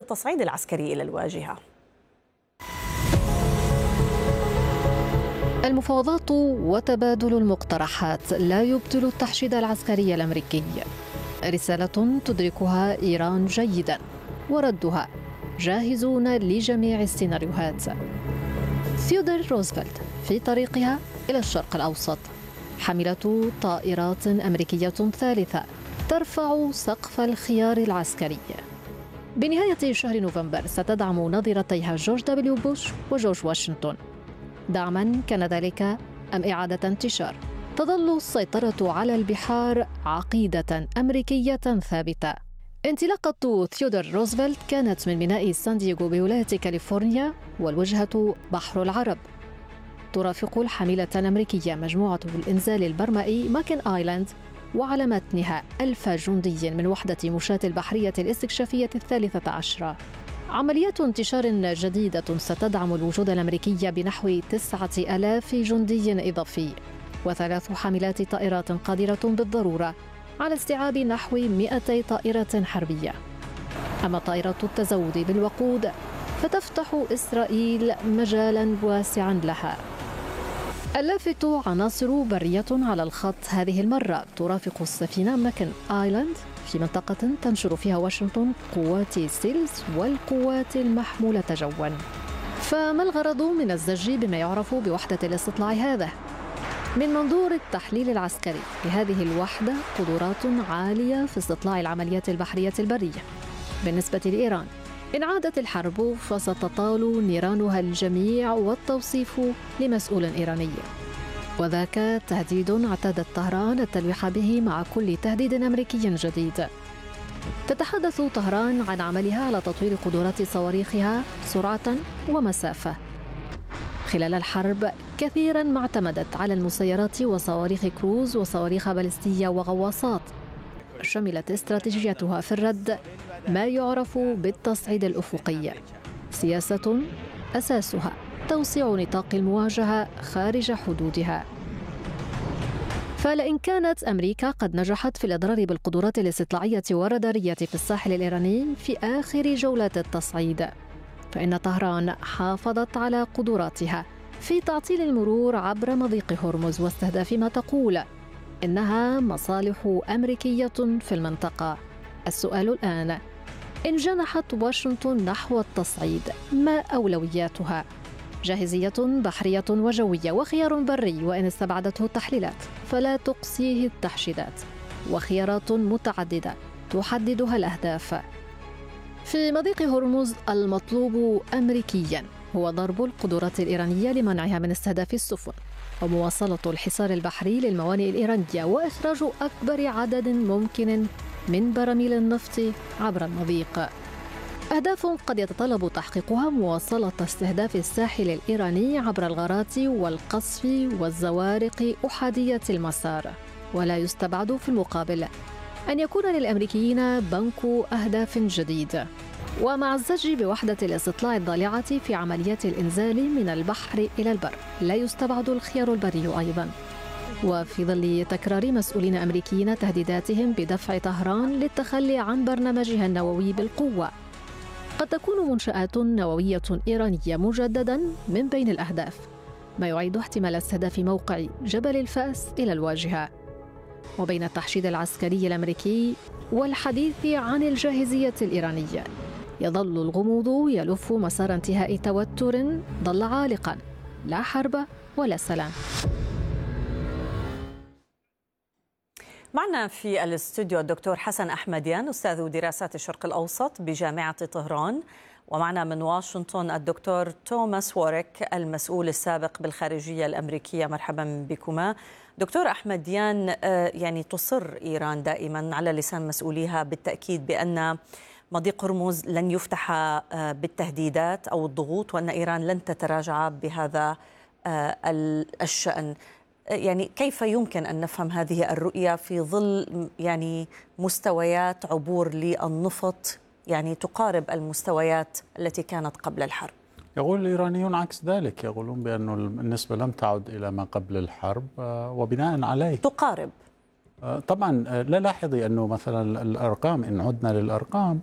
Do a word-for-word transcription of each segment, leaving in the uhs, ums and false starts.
التصعيد العسكري إلى الواجهة. المفاوضات وتبادل المقترحات لا يبطل التحشيد العسكري الأمريكي. رسالة تدركها إيران جيدا، وردها جاهزون لجميع السيناريوهات. ثيودور روزفلت في طريقها إلى الشرق الأوسط، حاملة طائرات أمريكية ثالثة ترفع سقف الخيار العسكري. بنهاية شهر نوفمبر ستدعم نظيرتيها جورج دبليو بوش وجورج واشنطن. دعما كان ذلك أم إعادة انتشار؟ تظل السيطرة على البحار عقيدة أمريكية ثابتة. انطلاقة ثيودور روزفلت كانت من ميناء سان دييغو بولاية كاليفورنيا، والوجهة بحر العرب. ترافق الحاملة الأمريكية مجموعة الإنزال البرمائي ماكن آيلاند، وعلى متنها ألف جندي من وحدة مشاة البحرية الاستكشافية الثالثة عشرة. عمليات انتشار جديدة ستدعم الوجود الأمريكي بنحو تسعة آلاف جندي إضافي، وثلاث حاملات طائرات قادرة بالضرورة على استيعاب نحو مئتي طائرة حربية. أما طائرات التزود بالوقود فتفتح إسرائيل مجالا واسعا لها. اللافت عناصر برية على الخط هذه المرة ترافق السفينة ماكن آيلاند في منطقة تنشر فيها واشنطن قوات سيلز والقوات المحمولة جوا. فما الغرض من الزج بما يعرف بوحدة الاستطلاع هذا؟ من منظور التحليل العسكري لهذه الوحدة قدرات عالية في استطلاع العمليات البحرية البرية. بالنسبة لإيران، إن عادت الحرب فستطال نيرانها الجميع، والتوصيف لمسؤول إيراني، وذاك تهديد اعتادت طهران التلويح به مع كل تهديد أمريكي جديد. تتحدث طهران عن عملها على تطوير قدرات صواريخها سرعة ومسافة. خلال الحرب كثيرا ما اعتمدت على المسيرات وصواريخ كروز وصواريخ باليستية وغواصات. شملت استراتيجيتها في الرد ما يعرف بالتصعيد الأفقي، سياسة أساسها توسيع نطاق المواجهة خارج حدودها. فلئن كانت أمريكا قد نجحت في الإضرار بالقدرات الاستطلاعية والرادارية في الساحل الإيراني في آخر جولات التصعيد، فإن طهران حافظت على قدراتها في تعطيل المرور عبر مضيق هرمز واستهداف ما تقول إنها مصالح أمريكية في المنطقة. السؤال الآن: إن جنحت واشنطن نحو التصعيد ما أولوياتها؟ جاهزية بحرية وجوية، وخيار بري وإن استبعدته التحليلات فلا تقصيه التحشيدات، وخيارات متعددة تحددها الأهداف. في مضيق هرمز المطلوب أمريكياً هو ضرب القدرات الإيرانية لمنعها من استهداف السفن، ومواصلة الحصار البحري للموانئ الإيرانية، وإخراج أكبر عدد ممكن من براميل النفط عبر المضيق. أهداف قد يتطلب تحقيقها مواصلة استهداف الساحل الإيراني عبر الغارات والقصف والزوارق أحادية المسار، ولا يستبعد في المقابل أن يكون للأمريكيين بنك أهداف جديد. ومع الزج بوحدة الاستطلاع الضالعة في عمليات الإنزال من البحر إلى البر، لا يستبعد الخيار البري أيضاً. وفي ظل تكرار مسؤولين أمريكيين تهديداتهم بدفع طهران للتخلي عن برنامجها النووي بالقوة، قد تكون منشآت نووية إيرانية مجدداً من بين الأهداف، ما يعيد احتمال استهداف موقع جبل الفأس إلى الواجهة. وبين التحشيد العسكري الأمريكي والحديث عن الجاهزية الإيرانية، يظل الغموض يلف مسار انتهاء توتر ظل عالقاً، لا حرب ولا سلام. معنا في الاستوديو الدكتور حسن أحمديان، أستاذ دراسات الشرق الأوسط بجامعة طهران، ومعنا من واشنطن الدكتور توماس ووريك المسؤول السابق بالخارجية الأمريكية. مرحبا بكما. دكتور أحمديان، يعني تصر إيران دائما على لسان مسؤوليها بالتأكيد بأن مضيق هرمز لن يفتح بالتهديدات أو الضغوط، وأن إيران لن تتراجع بهذا الشأن. يعني كيف يمكن أن نفهم هذه الرؤية في ظل يعني مستويات عبور للنفط يعني تقارب المستويات التي كانت قبل الحرب؟ يقول الإيرانيون عكس ذلك، يقولون بأن النسبة لم تعد إلى ما قبل الحرب، وبناء عليه تقارب. طبعا لا لاحظي أنه مثلا الأرقام، إن عدنا للأرقام،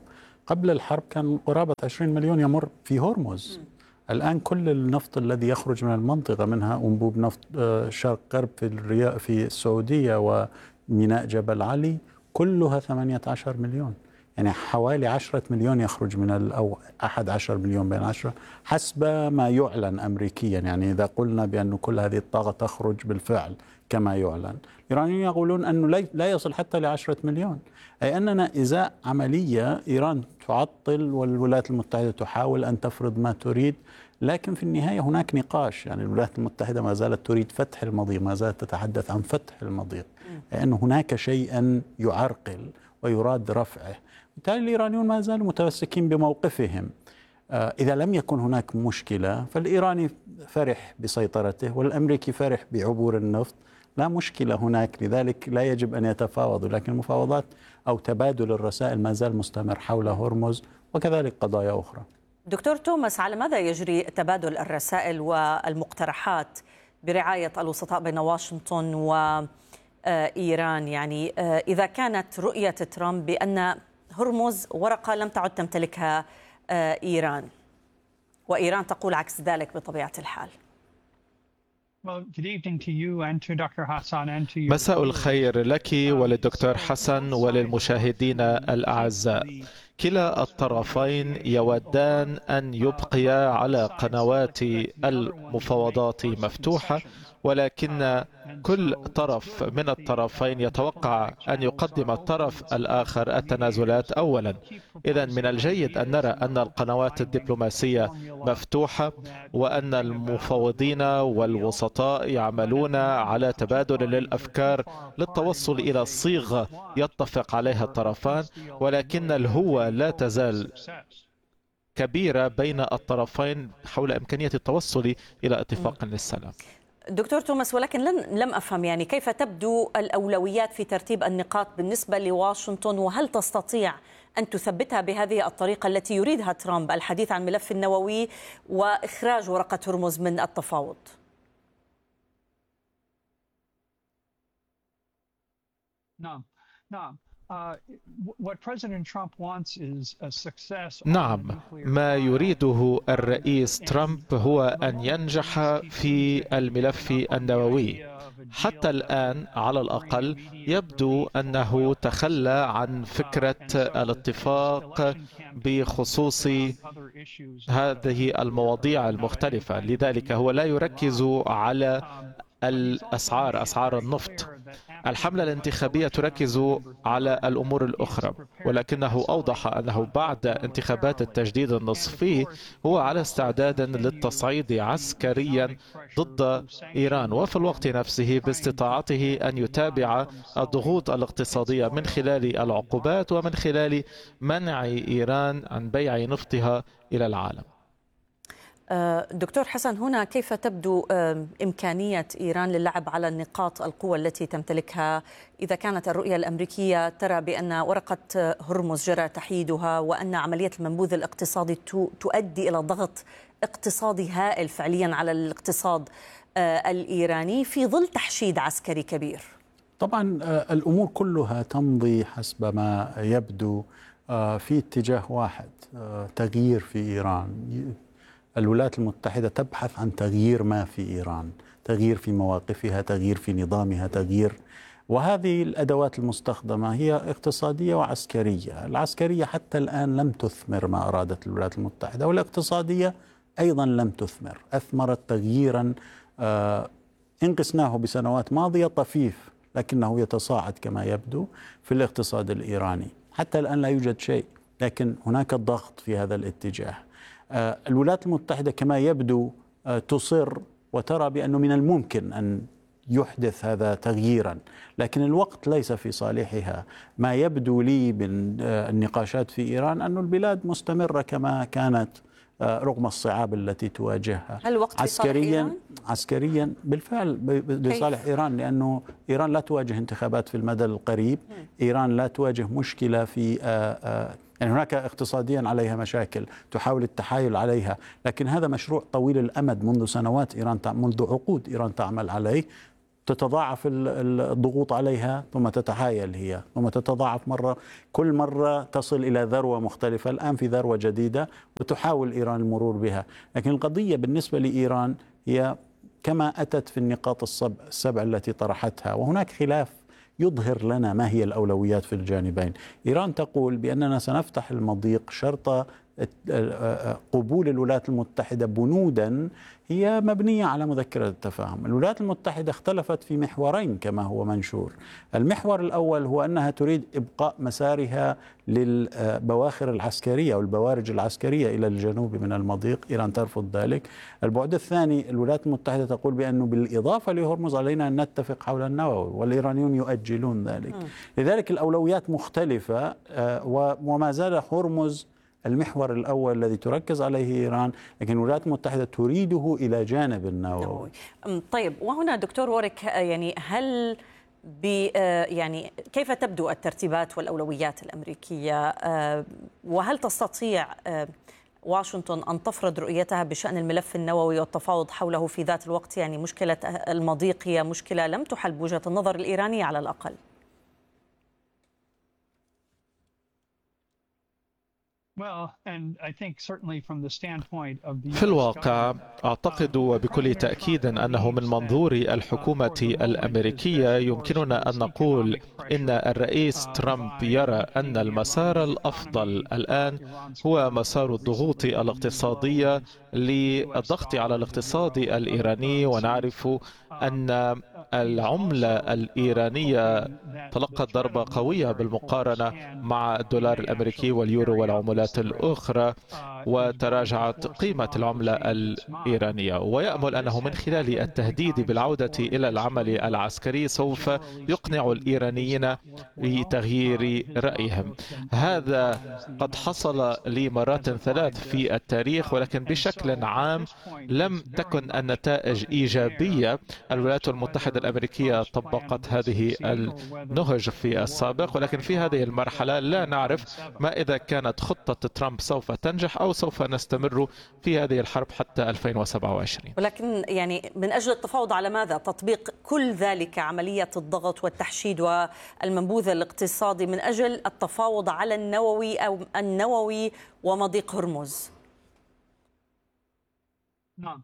قبل الحرب كان قرابة عشرين مليون يمر في هرمز. الآن كل النفط الذي يخرج من المنطقة، منها أنبوب نفط شرق غرب في الرياض في السعودية وميناء جبل علي، كلها ثمانية عشر مليون، يعني حوالي عشرة مليون يخرج من أو أحد عشر مليون بين عشرة حسب ما يعلن أمريكيا. يعني إذا قلنا بأن كل هذه الطاقة تخرج بالفعل كما يعلن، الإيرانيون يقولون أنه لا يصل حتى لعشرة مليون، أي أننا إزاء عملية إيران تعطل والولايات المتحدة تحاول أن تفرض ما تريد، لكن في النهاية هناك نقاش. يعني الولايات المتحدة ما زالت تريد فتح المضيق، ما زالت تتحدث عن فتح المضيق، لأن هناك شيئا يعرقل ويراد رفعه. بالتالي الإيرانيون ما زالوا متمسكين بموقفهم. إذا لم يكن هناك مشكلة فالإيراني فرح بسيطرته والأمريكي فرح بعبور النفط، لا مشكلة هناك، لذلك لا يجب أن يتفاوضوا. لكن المفاوضات أو تبادل الرسائل ما زال مستمر حول هرمز وكذلك قضايا أخرى. دكتور توماس، على ماذا يجري تبادل الرسائل والمقترحات برعاية الوسطاء بين واشنطن وإيران؟ يعني إذا كانت رؤية ترامب بأن هرمز ورقة لم تعد تمتلكها إيران، وإيران تقول عكس ذلك بطبيعة الحال. مساء الخير لك وللدكتور حسن وللمشاهدين الأعزاء. كلا الطرفين يودان أن يبقيا على قنوات المفاوضات مفتوحة، ولكن كل طرف من الطرفين يتوقع أن يقدم الطرف الآخر التنازلات أولا. إذن من الجيد أن نرى أن القنوات الدبلوماسية مفتوحة، وأن المفاوضين والوسطاء يعملون على تبادل للأفكار للتوصل إلى صيغة يتفق عليها الطرفان، ولكن الهوة لا تزال كبيرة بين الطرفين حول إمكانية التوصل إلى اتفاق للسلام. دكتور توماس، ولكن لن لم أفهم يعني كيف تبدو الأولويات في ترتيب النقاط بالنسبة لواشنطن، وهل تستطيع أن تثبتها بهذه الطريقة التي يريدها ترامب، الحديث عن ملف النووي وإخراج ورقة هرمز من التفاوض؟ نعم نعم نعم، ما يريده الرئيس ترامب هو أن ينجح في الملف النووي. حتى الآن على الأقل يبدو أنه تخلى عن فكرة الاتفاق بخصوص هذه المواضيع المختلفة، لذلك هو لا يركز على الأسعار، أسعار النفط. الحملة الانتخابية تركز على الأمور الأخرى، ولكنه أوضح أنه بعد انتخابات التجديد النصفي هو على استعداد للتصعيد عسكريا ضد إيران، وفي الوقت نفسه باستطاعته أن يتابع الضغوط الاقتصادية من خلال العقوبات ومن خلال منع إيران عن بيع نفطها إلى العالم. دكتور حسن، هنا كيف تبدو إمكانية إيران للعب على النقاط القوة التي تمتلكها إذا كانت الرؤية الأمريكية ترى بأن ورقة هرمز جرى تحييدها، وأن عملية المنبوذ الاقتصادي تؤدي إلى ضغط اقتصادي هائل فعليا على الاقتصاد الإيراني في ظل تحشيد عسكري كبير؟ طبعا الأمور كلها تمضي حسب ما يبدو في اتجاه واحد، تغيير في إيران. الولايات المتحدة تبحث عن تغيير ما في إيران، تغيير في مواقفها، تغيير في نظامها، تغيير، وهذه الأدوات المستخدمة هي اقتصادية وعسكرية. العسكرية حتى الآن لم تثمر ما أرادت الولايات المتحدة، والاقتصادية أيضا لم تثمر، أثمرت تغييرا آه إن قسناه بسنوات ماضية طفيف، لكنه يتصاعد كما يبدو في الاقتصاد الإيراني. حتى الآن لا يوجد شيء، لكن هناك ضغط في هذا الاتجاه. الولايات المتحدة كما يبدو تصر وترى بأنه من الممكن أن يحدث هذا تغييرا، لكن الوقت ليس في صالحها. ما يبدو لي من النقاشات في إيران أن البلاد مستمرة كما كانت رغم الصعاب التي تواجهها. هل الوقت عسكريا في صالح إيران؟ عسكريا بالفعل لصالح إيران، لأنه إيران لا تواجه انتخابات في المدى القريب، إيران لا تواجه مشكلة في يعني هناك اقتصاديا عليها مشاكل تحاول التحايل عليها، لكن هذا مشروع طويل الأمد منذ سنوات إيران منذ عقود إيران تعمل عليه. تتضاعف الضغوط عليها ثم تتحايل هي ثم تتضاعف مرة، كل مرة تصل إلى ذروة مختلفة. الآن في ذروة جديدة وتحاول إيران المرور بها، لكن القضية بالنسبة لإيران هي كما أتت في النقاط السبع التي طرحتها، وهناك خلاف يظهر لنا ما هي الأولويات في الجانبين. إيران تقول بأننا سنفتح المضيق شرط قبول الولايات المتحدة بنودا هي مبنية على مذكرة التفاهم. الولايات المتحدة اختلفت في محورين كما هو منشور. المحور الأول هو أنها تريد إبقاء مسارها للبواخر العسكرية والبوارج العسكرية إلى الجنوب من المضيق، إيران ترفض ذلك. البعد الثاني الولايات المتحدة تقول بأنه بالإضافة لهرمز علينا أن نتفق حول النووي، والإيرانيون يؤجلون ذلك. لذلك الأولويات مختلفة، وما زال هرمز المحور الأول الذي تركز عليه إيران، لكن الولايات المتحدة تريده إلى جانب النووي. طيب، وهنا دكتور وورك، يعني هل يعني كيف تبدو الترتيبات والأولويات الأمريكية، وهل تستطيع واشنطن أن تفرض رؤيتها بشأن الملف النووي والتفاوض حوله في ذات الوقت؟ يعني مشكلة المضيق هي مشكلة لم تحل بوجهة النظر الإيرانية على الأقل. في الواقع أعتقد وبكل تأكيد أنه من منظور الحكومة الأمريكية يمكننا أن نقول إن الرئيس ترامب يرى أن المسار الأفضل الآن هو مسار الضغوط الاقتصادية للضغط على الاقتصاد الإيراني. ونعرف أن العملة الإيرانية تلقت ضربة قوية بالمقارنة مع الدولار الأمريكي واليورو والعملات الأخرى، وتراجعت قيمة العملة الإيرانية. ويأمل أنه من خلال التهديد بالعودة إلى العمل العسكري سوف يقنع الإيرانيين بتغيير رأيهم. هذا قد حصل لمرات ثلاث في التاريخ، ولكن بشكل عام لم تكن النتائج إيجابية. الولايات المتحدة الأمريكية طبقت هذه النهج في السابق، ولكن في هذه المرحلة لا نعرف ما إذا كانت خطة ترامب سوف تنجح أو سوف نستمر في هذه الحرب حتى ألفين وسبعة وعشرين. ولكن يعني من أجل التفاوض على ماذا؟ تطبيق كل ذلك، عملية الضغط والتحشيد والمنبوذ الاقتصادي، من أجل التفاوض على النووي أو النووي ومضيق هرمز. نعم.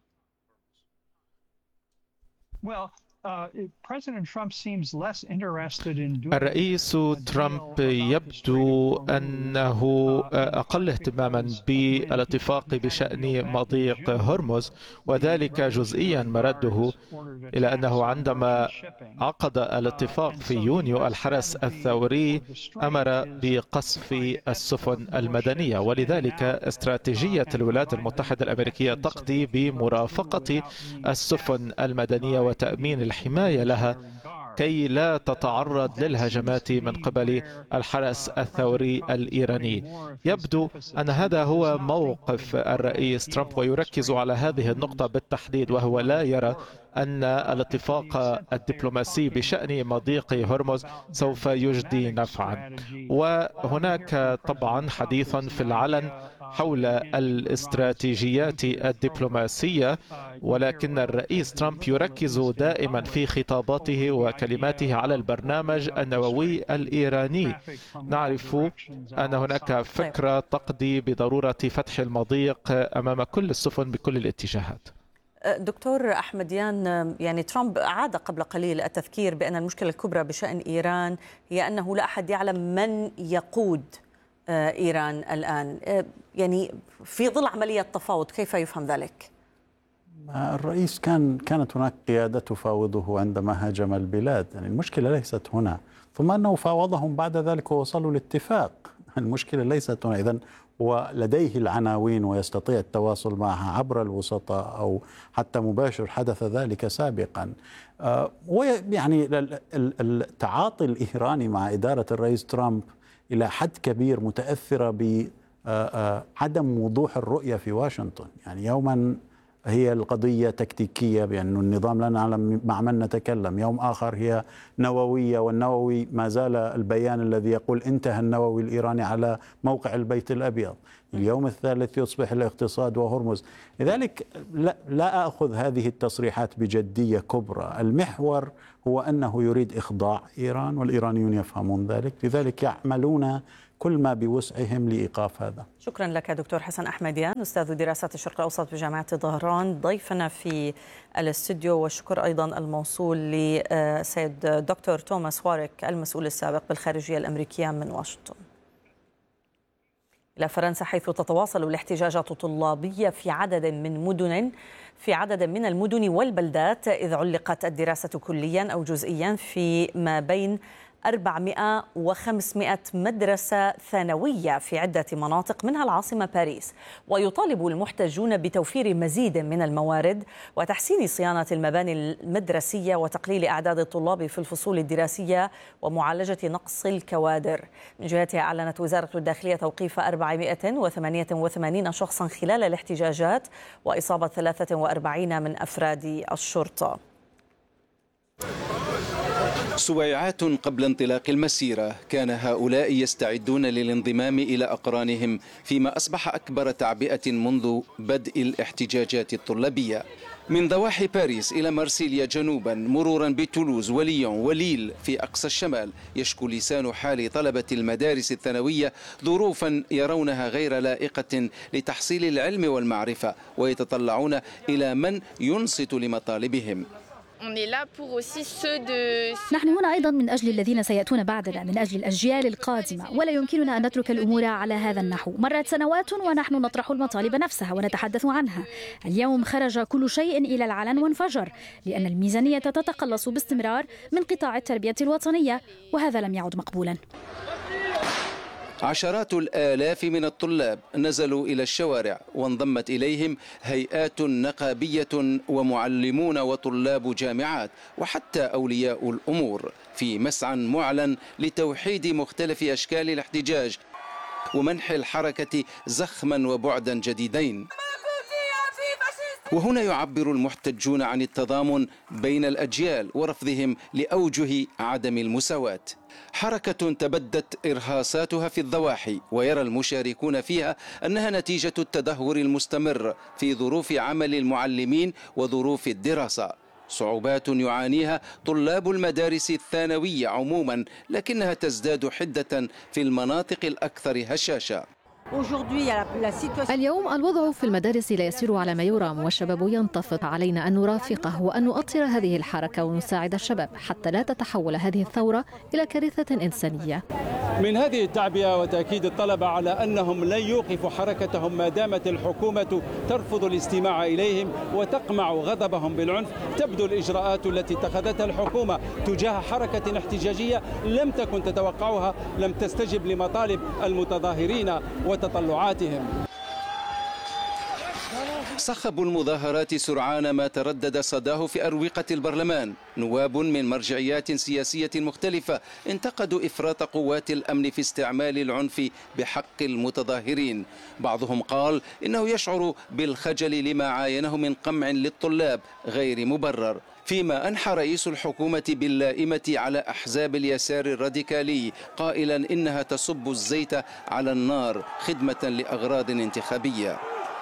Well, uh, President Trump seems less interested in doing. الرئيس ترامب يبدو أنه أقل اهتماما بالاتفاق بشأن مضيق هرمز، وذلك جزئيا مرده إلى أنه عندما عقد الاتفاق في يونيو الحرس الثوري أمر بقصف السفن المدنية، ولذلك استراتيجية الولايات المتحدة الأمريكية تقضي بمرافقة السفن المدنية وتأمين الحماية لها كي لا تتعرض للهجمات من قبل الحرس الثوري الإيراني. يبدو أن هذا هو موقف الرئيس ترامب، ويركز على هذه النقطة بالتحديد، وهو لا يرى أن الاتفاق الدبلوماسي بشأن مضيق هرمز سوف يجدي نفعا. وهناك طبعا حديث في العلن حول الاستراتيجيات الدبلوماسية، ولكن الرئيس ترامب يركز دائما في خطاباته وكلماته على البرنامج النووي الإيراني. نعرف أن هناك فكرة تقضي بضرورة فتح المضيق أمام كل السفن بكل الاتجاهات. دكتور أحمديان، يعني ترامب عاد قبل قليل التذكير بأن المشكلة الكبرى بشأن إيران هي أنه لا أحد يعلم من يقود إيران الآن، يعني في ظل عملية تفاوض كيف يفهم ذلك؟ الرئيس كان كانت هناك قيادة تفاوضه عندما هاجم البلاد، يعني المشكلة ليست هنا، ثم أنه فاوضهم بعد ذلك ووصلوا لاتفاق. المشكلة ليست هنا. إذن ولديه العناوين ويستطيع التواصل معها عبر الوسطاء أو حتى مباشر، حدث ذلك سابقا. ويعني التعاطي الإيراني مع إدارة الرئيس ترامب إلى حد كبير متأثرة بعدم وضوح الرؤية في واشنطن. يعني يوما هي القضية تكتيكية بأن النظام لا نعلم مع من نتكلم، يوم آخر هي نووية، والنووي ما زال البيان الذي يقول انتهى النووي الإيراني على موقع البيت الأبيض، اليوم الثالث يصبح الاقتصاد وهرمز. لذلك لا, لا أخذ هذه التصريحات بجدية كبرى. المحور هو أنه يريد إخضاع إيران والإيرانيون يفهمون ذلك، لذلك يعملون كل ما بوسعهم لإيقاف هذا. شكرا لك دكتور حسن أحمديان، أستاذ دراسات الشرق الأوسط بجامعة طهران، ضيفنا في الاستوديو، والشكر أيضا الموصول لسيد دكتور توماس واريك المسؤول السابق بالخارجية الأمريكية من واشنطن. إلى فرنسا، حيث تتواصل الاحتجاجات الطلابية في عدد من مدن في عدد من المدن والبلدات، إذ علقت الدراسة كليا أو جزئيا في ما بين أربعمائة وخمسمائة مدرسة ثانوية في عدة مناطق منها العاصمة باريس. ويطالب المحتجون بتوفير مزيد من الموارد وتحسين صيانة المباني المدرسية وتقليل أعداد الطلاب في الفصول الدراسية ومعالجة نقص الكوادر. من جهتها أعلنت وزارة الداخلية توقيف أربعمائة وثمانية وثمانين شخصا خلال الاحتجاجات وإصابة ثلاثة وأربعين من أفراد الشرطة. سويعات قبل انطلاق المسيرة كان هؤلاء يستعدون للانضمام إلى أقرانهم فيما أصبح أكبر تعبئة منذ بدء الاحتجاجات الطلابية، من ضواحي باريس إلى مارسيليا جنوبا مرورا بتولوز وليون وليل في أقصى الشمال. يشكو لسان حال طلبة المدارس الثانوية ظروفا يرونها غير لائقة لتحصيل العلم والمعرفة، ويتطلعون إلى من ينصت لمطالبهم. نحن هنا أيضا من أجل الذين سيأتون بعدنا، من أجل الأجيال القادمة، ولا يمكننا أن نترك الأمور على هذا النحو. مرت سنوات ونحن نطرح المطالب نفسها ونتحدث عنها. اليوم خرج كل شيء إلى العلن وانفجر، لأن الميزانية تتقلص باستمرار من قطاع التربية الوطنية، وهذا لم يعد مقبولا. عشرات الآلاف من الطلاب نزلوا إلى الشوارع، وانضمت إليهم هيئات نقابية ومعلمون وطلاب جامعات وحتى أولياء الأمور، في مسعى معلن لتوحيد مختلف أشكال الاحتجاج ومنح الحركة زخما وبعدا جديدين. وهنا يعبر المحتجون عن التضامن بين الأجيال ورفضهم لأوجه عدم المساواة. حركة تبدت إرهاصاتها في الضواحي، ويرى المشاركون فيها أنها نتيجة التدهور المستمر في ظروف عمل المعلمين وظروف الدراسة، صعوبات يعانيها طلاب المدارس الثانوية عموما، لكنها تزداد حدة في المناطق الأكثر هشاشة. اليوم الوضع في المدارس لا يسير على ما يرام، والشباب ينتفض. علينا أن نرافقه وأن نؤطر هذه الحركة ونساعد الشباب حتى لا تتحول هذه الثورة إلى كارثة إنسانية. من هذه التعبئة وتأكيد الطلبة على أنهم لن يوقفوا حركتهم ما دامت الحكومة ترفض الاستماع إليهم وتقمع غضبهم بالعنف، تبدو الإجراءات التي اتخذتها الحكومة تجاه حركة احتجاجية لم تكن تتوقعها، لم تستجب لمطالب المتظاهرين وتطلعاتهم. صخب المظاهرات سرعان ما تردد صداه في أروقة البرلمان. نواب من مرجعيات سياسية مختلفة انتقدوا إفراط قوات الأمن في استعمال العنف بحق المتظاهرين. بعضهم قال إنه يشعر بالخجل لما عاينه من قمع للطلاب غير مبرر، فيما أنحى رئيس الحكومة باللائمة على أحزاب اليسار الراديكالي قائلا إنها تصب الزيت على النار خدمة لأغراض انتخابية.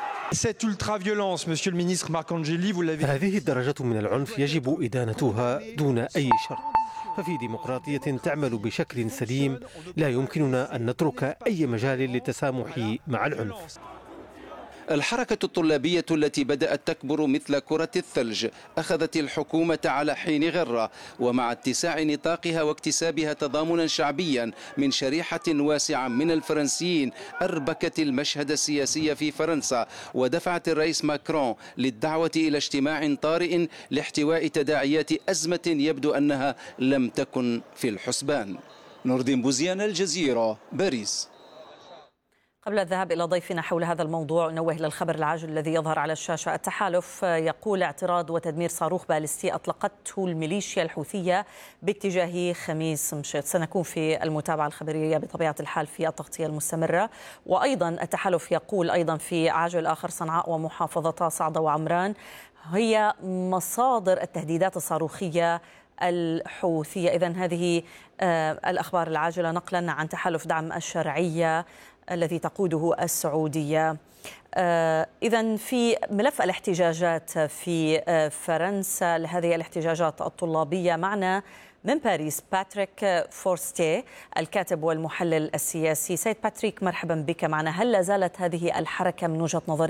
هذه الدرجة من العنف يجب إدانتها دون أي شرط، ففي ديمقراطية تعمل بشكل سليم لا يمكننا أن نترك أي مجال للتسامح مع العنف. الحركة الطلابية التي بدأت تكبر مثل كرة الثلج أخذت الحكومة على حين غرة، ومع اتساع نطاقها واكتسابها تضامنا شعبيا من شريحة واسعة من الفرنسيين أربكت المشهد السياسي في فرنسا، ودفعت الرئيس ماكرون للدعوة إلى اجتماع طارئ لاحتواء تداعيات أزمة يبدو أنها لم تكن في الحسبان. نور الدين بوزيان، الجزيرة، باريس. قبل الذهاب إلى ضيفنا حول هذا الموضوع نوه للخبر العاجل الذي يظهر على الشاشة. التحالف يقول اعتراض وتدمير صاروخ باليستي أطلقته الميليشيا الحوثية باتجاه خميس مشيط. سنكون في المتابعة الخبرية بطبيعة الحال في التغطية المستمرة. وأيضا التحالف يقول أيضا في عاجل آخر صنعاء ومحافظتا صعدة وعمران هي مصادر التهديدات الصاروخية الحوثية. إذن هذه الأخبار العاجلة نقلا عن تحالف دعم الشرعية الذي تقوده السعودية. إذن في ملف الاحتجاجات في فرنسا، لهذه الاحتجاجات الطلابية معنا من باريس باتريك فورستي الكاتب والمحلل السياسي. سيد باتريك مرحبا بك معنا. هل لا زالت هذه الحركة من وجهة نظرك